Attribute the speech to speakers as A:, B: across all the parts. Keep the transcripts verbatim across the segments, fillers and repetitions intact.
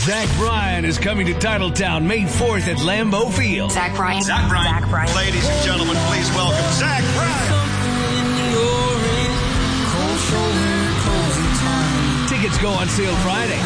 A: Zach Bryan is coming to Titletown May fourth at Lambeau Field.
B: Zach Bryan.
C: Zach Bryan.
B: Zach Bryan.
C: Ladies and gentlemen, please welcome Zach Bryan.
A: Tickets go on sale Friday.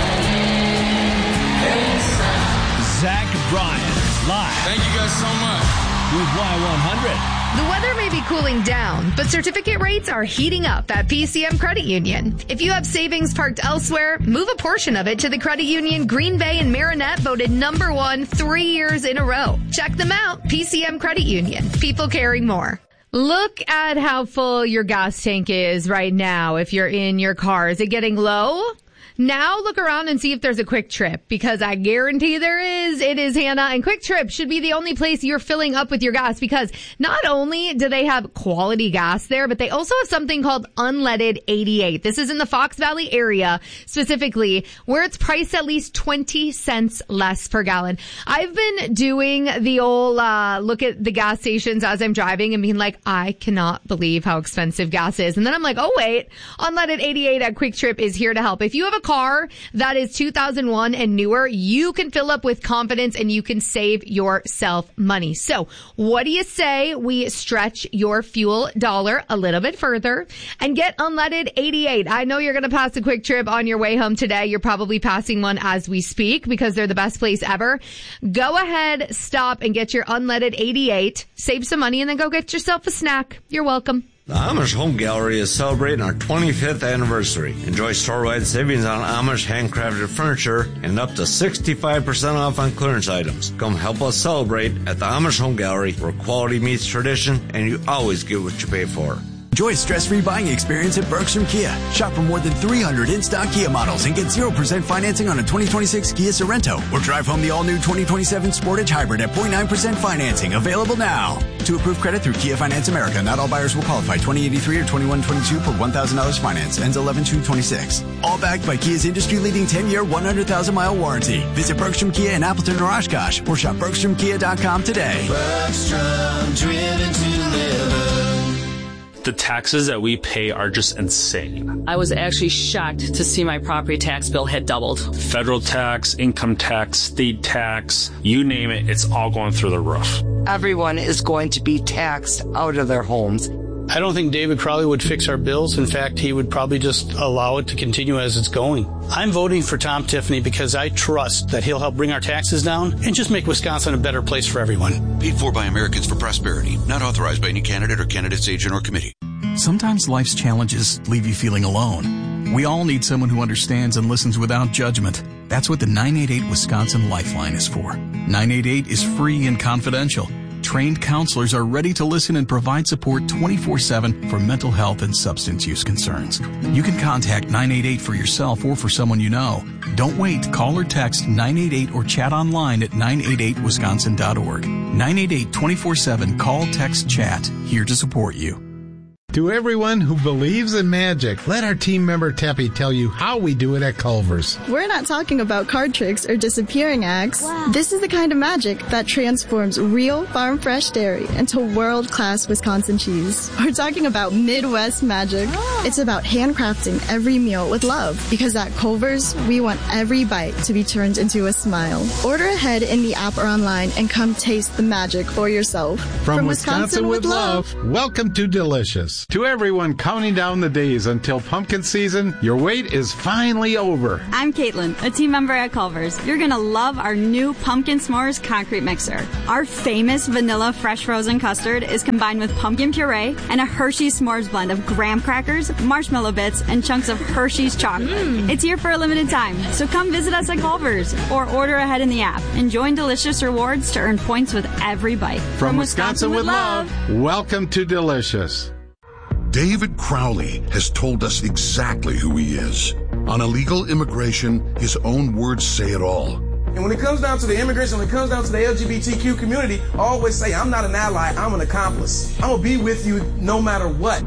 A: Zach Bryan, live.
D: Thank you guys so much.
A: With Y one hundred.
E: The weather may be cooling down, but certificate rates are heating up at P C M Credit Union. If you have savings parked elsewhere, move a portion of it to the Credit Union. Green Bay and Marinette voted number one three years in a row. Check them out, P C M Credit Union. People caring more. Look at how full your gas tank is right now if you're in your car. Is it getting low? Now look around and see if there's a Quick Trip, because I guarantee there is. It is, Hannah, and Quick Trip should be the only place you're filling up with your gas, because not only do they have quality gas there, but they also have something called Unleaded eighty-eight. This is in the Fox Valley area specifically, where it's priced at least twenty cents less per gallon. I've been doing the old uh, look at the gas stations as I'm driving and being like, I cannot believe how expensive gas is. And then I'm like, oh wait, Unleaded eighty-eight at Quick Trip is here to help. If you have a car that is two thousand one and newer, you can fill up with confidence and you can save yourself money. So what do you say we stretch your fuel dollar a little bit further and get Unleaded eighty-eight? I know you're going to pass a Quick Trip on your way home today. You're probably passing one as we speak, because they're the best place ever. Go ahead, stop and get your Unleaded eighty-eight, save some money, and then go get yourself a snack. You're welcome.
F: The Amish Home Gallery is celebrating our twenty-fifth anniversary. Enjoy store-wide savings on Amish handcrafted furniture and up to sixty-five percent off on clearance items. Come help us celebrate at the Amish Home Gallery, where quality meets tradition and you always get what you pay for.
G: Enjoy a stress-free buying experience at Bergstrom Kia. Shop for more than three hundred in-stock Kia models and get zero percent financing on a twenty twenty-six Kia Sorento. Or drive home the all-new twenty twenty-seven Sportage Hybrid at zero point nine percent financing. Available now. To approved credit through Kia Finance America. Not all buyers will qualify. twenty eighty-three or twenty-one twenty-two per one thousand dollars finance. Ends eleven two twenty-six. All backed by Kia's industry-leading ten-year, one hundred thousand mile warranty. Visit Bergstrom Kia in Appleton or Oshkosh or shop bergstrom kia dot com today.
H: Bergstrom, driven to live.
I: The taxes that we pay are just insane.
J: I was actually shocked to see my property tax bill had doubled.
I: Federal tax, income tax, state tax, you name it, it's all going through the roof.
K: Everyone is going to be taxed out of their homes.
L: I don't think David Crowley would fix our bills. In fact, he would probably just allow it to continue as it's going. I'm voting for Tom Tiffany because I trust that he'll help bring our taxes down and just make Wisconsin a better place for everyone.
M: Paid for by Americans for Prosperity. Not authorized by any candidate or candidate's agent or committee.
N: Sometimes life's challenges leave you feeling alone. We all need someone who understands and listens without judgment. That's what the nine eight eight Wisconsin Lifeline is for. nine eight eight is free and confidential. Trained counselors are ready to listen and provide support twenty-four seven for mental health and substance use concerns. You can contact nine eight eight for yourself or for someone you know. Don't wait. Call or text nine eight eight or chat online at nine eight eight wisconsin dot org. nine eight eight, twenty-four seven, call, text, chat. Here to support you.
O: To everyone who believes in magic, let our team member Teppy tell you how we do it at Culver's.
P: We're not talking about card tricks or disappearing acts. Wow. This is the kind of magic that transforms real farm-fresh dairy into world-class Wisconsin cheese. We're talking about Midwest magic. Oh. It's about handcrafting every meal with love, because at Culver's, we want every bite to be turned into a smile. Order ahead in the app or online and come taste the magic for yourself.
O: From, From Wisconsin, Wisconsin with love, love, welcome to Delicious. To everyone counting down the days until pumpkin season, your wait is finally over.
Q: I'm Caitlin, a team member at Culver's. You're going to love our new Pumpkin S'mores concrete mixer. Our famous vanilla fresh frozen custard is combined with pumpkin puree and a Hershey's S'mores blend of graham crackers, marshmallow bits, and chunks of Hershey's chocolate. Mm. It's here for a limited time, so come visit us at Culver's or order ahead in the app and join Delicious Rewards to earn points with every bite.
O: From, From Wisconsin, Wisconsin with love, love, welcome to Delicious.
R: David Crowley has told us exactly who he is. On illegal immigration, his own words say it all.
S: And when it comes down to the immigration, when it comes down to the L G B T Q community, I always say, I'm not an ally, I'm an accomplice. I'm going to be with you no matter what.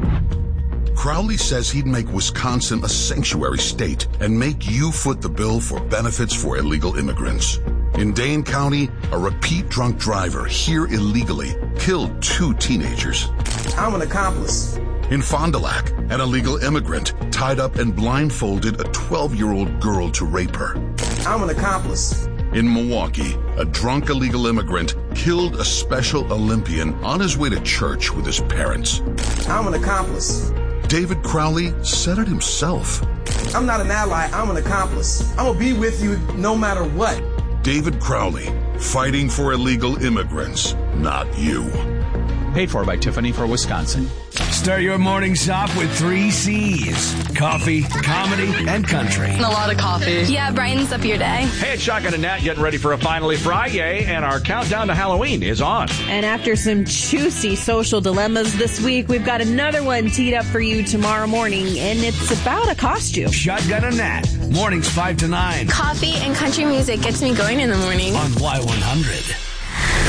R: Crowley says he'd make Wisconsin a sanctuary state and make you foot the bill for benefits for illegal immigrants. In Dane County, a repeat drunk driver here illegally killed two teenagers.
S: I'm an accomplice.
R: In Fond du Lac, an illegal immigrant tied up and blindfolded a twelve-year-old girl to rape her.
S: I'm an accomplice.
R: In Milwaukee, a drunk illegal immigrant killed a Special Olympian on his way to church with his parents.
S: I'm an accomplice.
R: David Crowley said it himself.
S: I'm not an ally, I'm an accomplice. I'm gonna be with you no matter what.
R: David Crowley, fighting for illegal immigrants, not you.
B: Paid for by Tiffany for Wisconsin.
A: Start your mornings off with three C's. Coffee, comedy, and country.
D: A lot of coffee. Yeah, brightens up your day.
B: Hey, it's Shotgun and Nat getting ready for a Finally Friday, and our countdown to Halloween is on.
T: And after some juicy social dilemmas this week, we've got another one teed up for you tomorrow morning, and it's about a costume.
A: Shotgun and Nat, mornings five to nine.
D: Coffee and country music gets me going in the morning.
A: On Y one hundred.